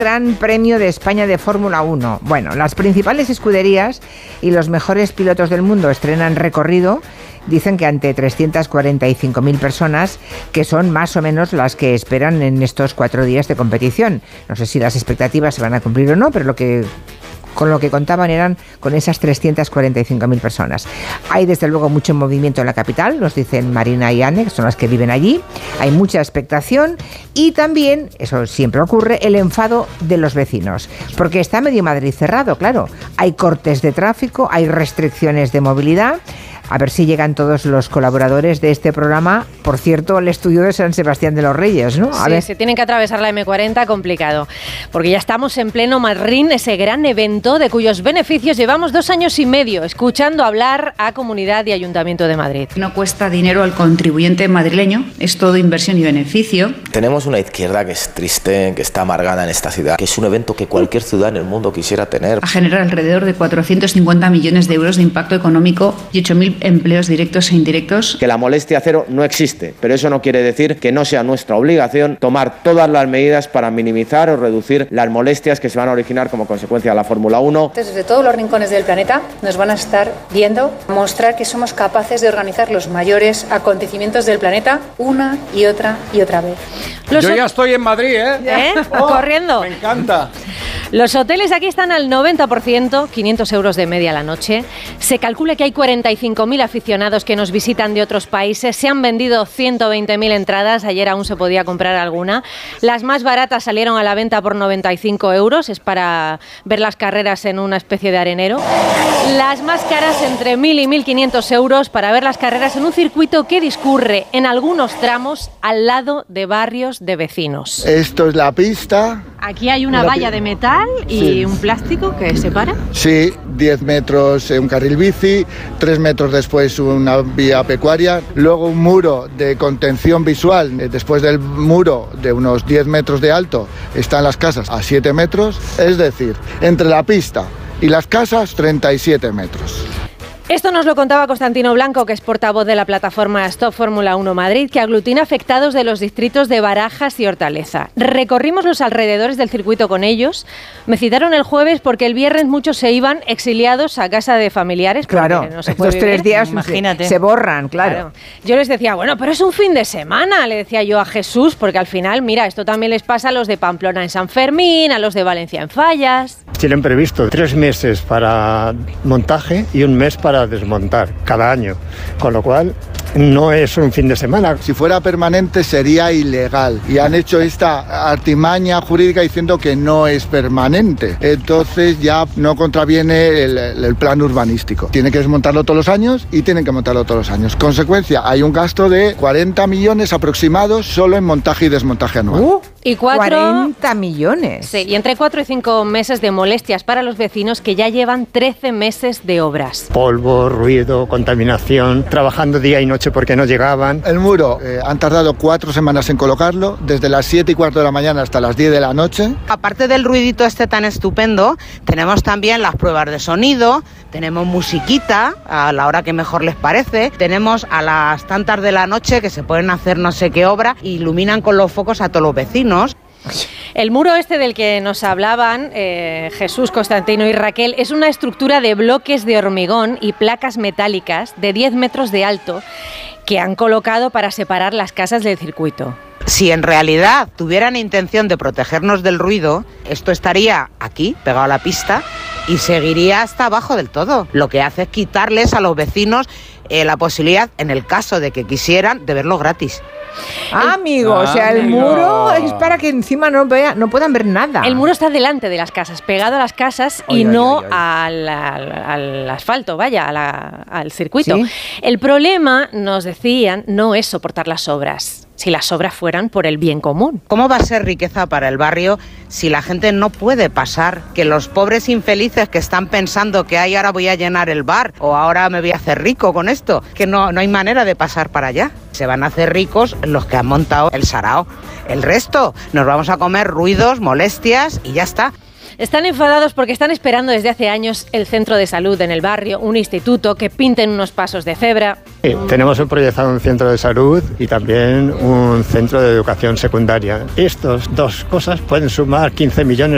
Gran Premio de España de Fórmula 1. Bueno, las principales escuderías y los mejores pilotos del mundo estrenan recorrido. Dicen que ante 345.000 personas, que son más o menos las que esperan en estos 4 días de competición. No sé si las expectativas se van a cumplir o no, pero con lo que contaban eran con esas 345.000 personas. Hay desde luego mucho movimiento en la capital, nos dicen Marina y Anne, que son las que viven allí. Hay mucha expectación y también, eso siempre ocurre, el enfado de los vecinos. Porque está medio Madrid cerrado, claro. Hay cortes de tráfico, hay restricciones de movilidad. A ver si llegan todos los colaboradores de este programa. Por cierto, al estudio de San Sebastián de los Reyes, ¿no? A ver. Se tienen que atravesar la M40, complicado. Porque ya estamos en pleno Madrid, ese gran evento de cuyos beneficios llevamos 2 años y medio escuchando hablar a Comunidad y Ayuntamiento de Madrid. No cuesta dinero al contribuyente madrileño, es todo inversión y beneficio. Tenemos una izquierda que es triste, que está amargada en esta ciudad, que es un evento que cualquier ciudad en el mundo quisiera tener. A generar alrededor de 450 millones de euros de impacto económico y 8.000 empleos directos e indirectos. Que la molestia cero no existe, pero eso no quiere decir que no sea nuestra obligación tomar todas las medidas para minimizar o reducir las molestias que se van a originar como consecuencia de la Fórmula 1. Desde todos los rincones del planeta nos van a estar viendo mostrar que somos capaces de organizar los mayores acontecimientos del planeta una y otra vez. Yo ya estoy en Madrid, ¿eh? Corriendo. Me encanta. Los hoteles aquí están al 90%, 500 euros de media la noche. Se calcula que hay 45.000 aficionados que nos visitan de otros países. Se han vendido 120.000 entradas. Ayer aún se podía comprar alguna. Las más baratas salieron a la venta por 95 euros. Es para ver las carreras en una especie de arenero. Las más caras entre 1.000 y 1.500 euros para ver las carreras en un circuito que discurre en algunos tramos al lado de barrios de vecinos. Esto es la pista. Aquí hay una valla de metal y un plástico que separa. Sí, 10 metros un carril bici, 3 metros después una vía pecuaria, luego un muro de contención visual. Después del muro de unos 10 metros de alto están las casas a 7 metros, es decir, entre la pista y las casas 37 metros. Esto nos lo contaba Constantino Blanco, que es portavoz de la plataforma Stop Fórmula 1 Madrid, que aglutina afectados de los distritos de Barajas y Hortaleza. Recorrimos los alrededores del circuito con ellos. Me citaron el jueves porque el viernes muchos se iban exiliados a casa de familiares. Claro, no se estos 3 días se borran, claro. Yo les decía, bueno, pero es un fin de semana, le decía yo a Jesús, porque al final, mira, esto también les pasa a los de Pamplona en San Fermín, a los de Valencia en Fallas. Tienen previsto 3 meses para montaje y 1 mes para desmontar cada año, con lo cual no es un fin de semana. Si fuera permanente sería ilegal y han hecho esta artimaña jurídica diciendo que no es permanente, entonces ya no contraviene el plan urbanístico. Tienen que desmontarlo todos los años y tienen que montarlo todos los años. Consecuencia, hay un gasto de 40 millones aproximados solo en montaje y desmontaje anual. Y 40 millones. Sí, y entre 4 y 5 meses de molestias para los vecinos que ya llevan 13 meses de obras. Polvo, ruido, contaminación, trabajando día y noche porque no llegaban. El muro han tardado 4 semanas en colocarlo, desde las 7:15 de la mañana hasta las 10 de la noche. Aparte del ruidito este tan estupendo, tenemos también las pruebas de sonido, tenemos musiquita a la hora que mejor les parece, tenemos a las tantas de la noche que se pueden hacer no sé qué obra, iluminan con los focos a todos los vecinos. El muro este del que nos hablaban Jesús, Constantino y Raquel es una estructura de bloques de hormigón y placas metálicas de 10 metros de alto que han colocado para separar las casas del circuito. Si en realidad tuvieran intención de protegernos del ruido, esto estaría aquí, pegado a la pista, y seguiría hasta abajo del todo. Lo que hace es quitarles a los vecinos la posibilidad, en el caso de que quisieran, de verlo gratis. Amigo, o sea, el muro es para que encima no puedan ver nada. El muro está delante de las casas, pegado a las casas y no al asfalto, vaya, al circuito. ¿Sí? El problema, nos decían, no es soportar las obras, si las obras fueran por el bien común. ¿Cómo va a ser riqueza para el barrio si la gente no puede pasar? Que los pobres infelices que están pensando que ay, ahora voy a llenar el bar o ahora me voy a hacer rico con esto, que no hay manera de pasar para allá. Se van a hacer ricos los que han montado el sarao. El resto nos vamos a comer ruidos, molestias y ya está. Están enfadados porque están esperando desde hace años el centro de salud en el barrio, un instituto, que pinten unos pasos de cebra. Sí, tenemos proyectado un centro de salud y también un centro de educación secundaria. Estas 2 cosas pueden sumar 15 millones